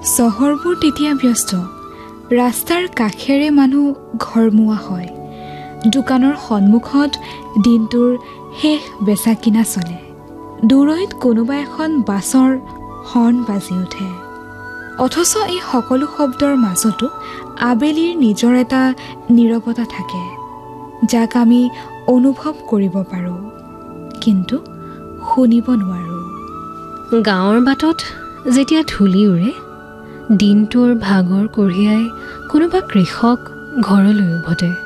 চহৰবোৰ তেতিয়া ব্যস্ত। ৰাস্তাৰ কাষেৰে মানুহ ঘৰমুৱা হয়। দোকানৰ সন্মুখত দিনটোৰ শেষ বেচা কিনা চলে। দূৰৈত কোনোবা এখন বাছৰ হৰ্ণ বাজি উঠে। অথচ এই সকলো শব্দৰ মাজতো আবেলিৰ নিজৰ এটা নীৰৱতা থাকে, যাক আমি অনুভৱ কৰিব পাৰোঁ, কিন্তু শুনিব নোৱাৰোঁ। গাঁৱৰ বাটত যেতিয়া ধূলি উৰে, দিনটোৰ ভাগৰ কঢ়িয়াই কোনোবা কৃষক ঘৰলৈ উভতে।